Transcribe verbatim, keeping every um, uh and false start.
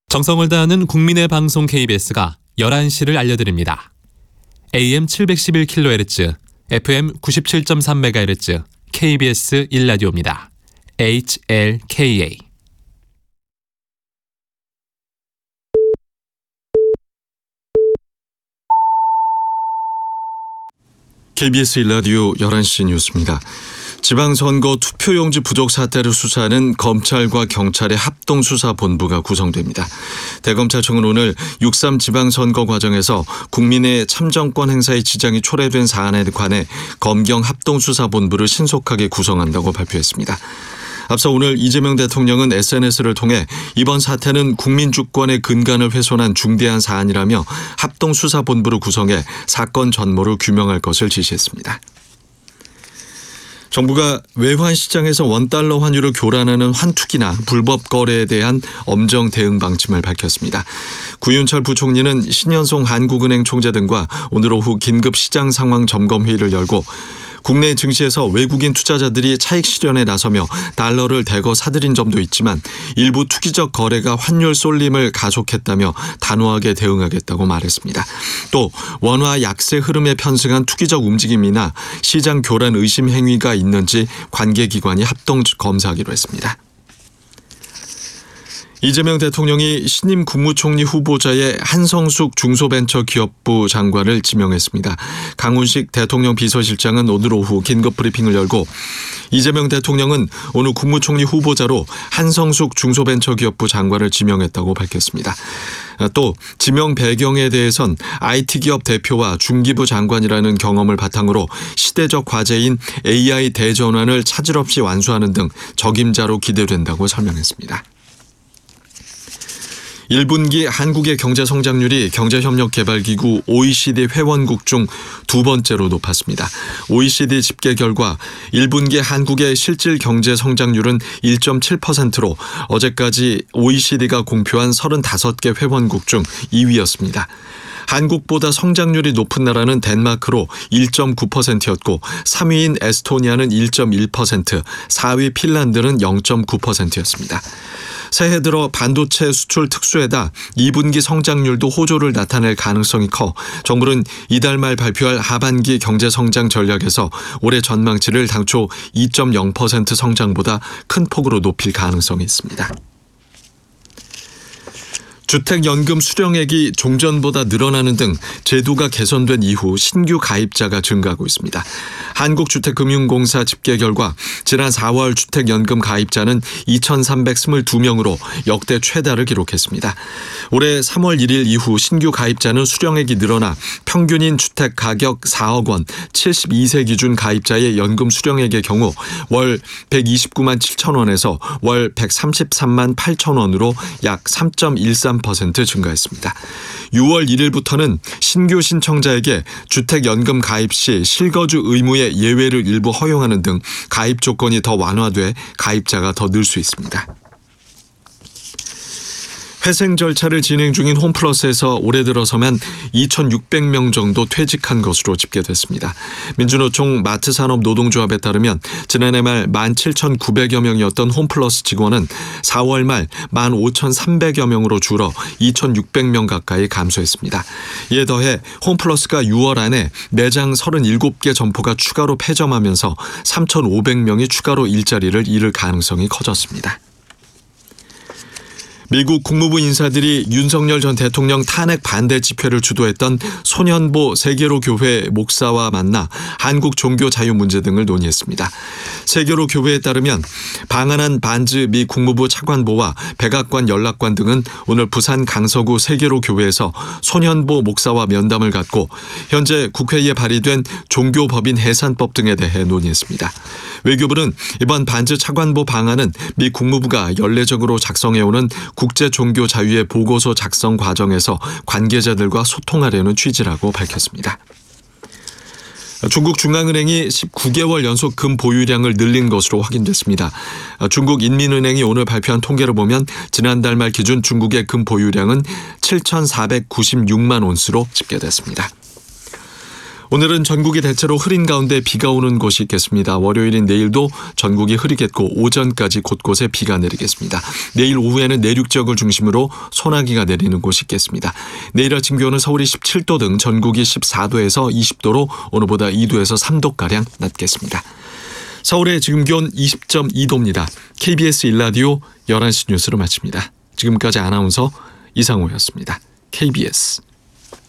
정성을 다하는 국민의 방송 케이비에스가 열한 시를 알려드립니다. 에이엠 칠백십일 킬로헤르츠, 에프엠 구십칠 점 삼 메가헤르츠, 케이비에스 일 라디오입니다. 에이치엘케이에이. 케이비에스 일 라디오 열한 시 뉴스입니다. 지방선거 투표용지 부족 사태를 수사하는 검찰과 경찰의 합동수사본부가 구성됩니다. 대검찰청은 오늘 육삼 지방선거 과정에서 국민의 참정권 행사에 지장이 초래된 사안에 관해 검경 합동수사본부를 신속하게 구성한다고 발표했습니다. 앞서 오늘 이재명 대통령은 에스엔에스를 통해 이번 사태는 국민 주권의 근간을 훼손한 중대한 사안이라며 합동수사본부를 구성해 사건 전모를 규명할 것을 지시했습니다. 정부가 외환 시장에서 원달러 환율을 교란하는 환투기나 불법 거래에 대한 엄정 대응 방침을 밝혔습니다. 구윤철 부총리는 신현송 한국은행 총재 등과 오늘 오후 긴급 시장 상황 점검 회의를 열고 국내 증시에서 외국인 투자자들이 차익 실현에 나서며 달러를 대거 사들인 점도 있지만 일부 투기적 거래가 환율 쏠림을 가속했다며 단호하게 대응하겠다고 말했습니다. 또 원화 약세 흐름에 편승한 투기적 움직임이나 시장 교란 의심 행위가 있는지 관계기관이 합동 검사하기로 했습니다. 이재명 대통령이 신임 국무총리 후보자의 한성숙 중소벤처기업부 장관을 지명했습니다. 강훈식 대통령 비서실장은 오늘 오후 긴급 브리핑을 열고 이재명 대통령은 오늘 국무총리 후보자로 한성숙 중소벤처기업부 장관을 지명했다고 밝혔습니다. 또 지명 배경에 대해선 아이티 기업 대표와 중기부 장관이라는 경험을 바탕으로 시대적 과제인 에이아이 대전환을 차질 없이 완수하는 등 적임자로 기대된다고 설명했습니다. 일 분기 한국의 경제 성장률이 경제협력개발기구 오이시디 회원국 중 두 번째로 높았습니다. 오이시디 집계 결과 일 분기 한국의 실질 경제 성장률은 일 점 칠 퍼센트로 어제까지 오이시디가 공표한 서른다섯 개 회원국 중 이 위였습니다. 한국보다 성장률이 높은 나라는 덴마크로 일 점 구 퍼센트였고 삼 위인 에스토니아는 일 점 일 퍼센트, 사 위 핀란드는 영 점 구 퍼센트였습니다. 새해 들어 반도체 수출 특수에다 이 분기 성장률도 호조를 나타낼 가능성이 커 정부는 이달 말 발표할 하반기 경제성장 전략에서 올해 전망치를 당초 이 점 영 퍼센트 성장보다 큰 폭으로 높일 가능성이 있습니다. 주택연금 수령액이 종전보다 늘어나는 등 제도가 개선된 이후 신규 가입자가 증가하고 있습니다. 한국주택금융공사 집계 결과 지난 사월 주택연금 가입자는 이천삼백이십이 명으로 역대 최다를 기록했습니다. 올해 삼월 일일 이후 신규 가입자는 수령액이 늘어나 평균인 주택가격 사억 원, 칠십이 세 기준 가입자의 연금 수령액의 경우 월 백이십구만 칠천 원에서 월 백삼십삼만 팔천 원으로 약 삼 점 일삼 퍼센트 증가했습니다. 유월 일일부터는 신규 신청자에게 주택연금 가입 시 실거주 의무의 예외를 일부 허용하는 등 가입 조건이 더 완화돼 가입자가 더 늘 수 있습니다. 회생 절차를 진행 중인 홈플러스에서 올해 들어서만 이천육백 명 정도 퇴직한 것으로 집계됐습니다. 민주노총 마트산업노동조합에 따르면 지난해 말 만 칠천구백여 명이었던 홈플러스 직원은 사월 말 만 오천삼백여 명으로 줄어 이천육백 명 가까이 감소했습니다. 이에 더해 홈플러스가 유월 안에 매장 서른일곱 개 점포가 추가로 폐점하면서 삼천오백 명이 추가로 일자리를 잃을 가능성이 커졌습니다. 미국 국무부 인사들이 윤석열 전 대통령 탄핵 반대 집회를 주도했던 소년보 세계로 교회 목사와 만나 한국 종교 자유 문제 등을 논의했습니다. 세계로 교회에 따르면 방한한 반즈 미 국무부 차관보와 백악관 연락관 등은 오늘 부산 강서구 세계로 교회에서 소년보 목사와 면담을 갖고 현재 국회에 발의된 종교법인 해산법 등에 대해 논의했습니다. 외교부는 이번 반즈 차관보 방안은 미 국무부가 연례적으로 작성해오는 국제 종교 자유의 보고서 작성 과정에서 관계자들과 소통하려는 취지라고 밝혔습니다. 중국 중앙은행이 십구 개월 연속 금 보유량을 늘린 것으로 확인됐습니다. 중국 인민은행이 오늘 발표한 통계를 보면 지난달 말 기준 중국의 금 보유량은 칠천사백구십육만 온스로 집계됐습니다. 오늘은 전국이 대체로 흐린 가운데 비가 오는 곳이 있겠습니다. 월요일인 내일도 전국이 흐리겠고 오전까지 곳곳에 비가 내리겠습니다. 내일 오후에는 내륙 지역을 중심으로 소나기가 내리는 곳이 있겠습니다. 내일 아침 기온은 서울이 십칠 도 등 전국이 십사 도에서 이십 도로 오늘보다 이 도에서 삼 도가량 낮겠습니다. 서울의 지금 기온 이십 점 이 도입니다. 케이비에스 일 라디오 열한 시 뉴스를 마칩니다. 지금까지 아나운서 이상호였습니다. 케이비에스